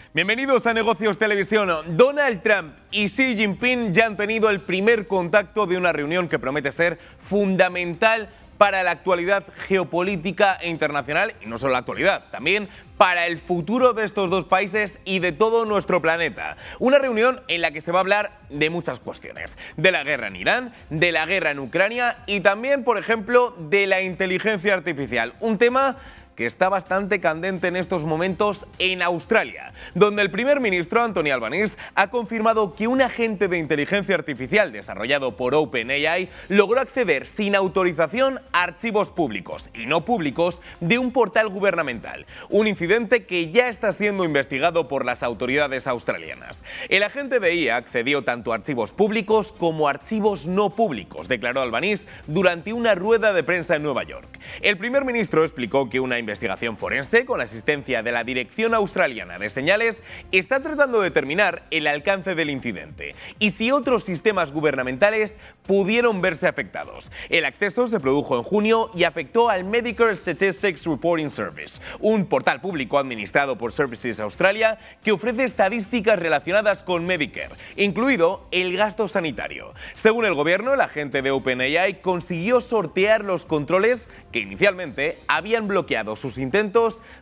Bienvenidos a Negocios Televisión. Donald Trump y Xi Jinping ya han tenido el primer contacto de una reunión que promete ser fundamental para la actualidad geopolítica e internacional, y no solo la actualidad, también para el futuro de estos dos países y de todo nuestro planeta. Una reunión en la que se va a hablar de muchas cuestiones, de la guerra en Irán, de la guerra en Ucrania y también, por ejemplo, de la inteligencia artificial, un tema que está bastante candente en estos momentos en Australia, donde el primer ministro Anthony Albanese ha confirmado que un agente de inteligencia artificial desarrollado por OpenAI logró acceder sin autorización a archivos públicos y no públicos de un portal gubernamental, un incidente que ya está siendo investigado por las autoridades australianas. El agente de IA accedió tanto a archivos públicos como a archivos no públicos, declaró Albanese durante una rueda de prensa en Nueva York. El primer ministro explicó que una investigación forense con la asistencia de la Dirección Australiana de Señales está tratando de determinar el alcance del incidente y si otros sistemas gubernamentales pudieron verse afectados. El acceso se produjo en junio y afectó al Medicare Statistics Reporting Service, un portal público administrado por Services Australia que ofrece estadísticas relacionadas con Medicare, incluido el gasto sanitario. Según el gobierno, el agente de OpenAI consiguió sortear los controles que inicialmente habían bloqueado sus intentos